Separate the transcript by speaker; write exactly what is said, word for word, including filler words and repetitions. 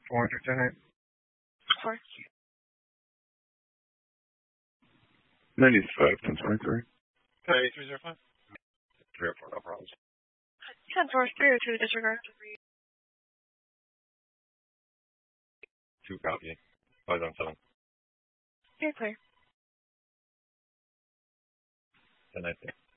Speaker 1: four hundred ten eight.
Speaker 2: Four.
Speaker 1: ninety-five, ten twenty-three.
Speaker 3: ninety-three zero five.
Speaker 1: three oh four, no problems.
Speaker 2: ten four, three oh two, disregard.
Speaker 3: Two copy. Five on seven.
Speaker 2: You're clear.
Speaker 3: ten nineteen.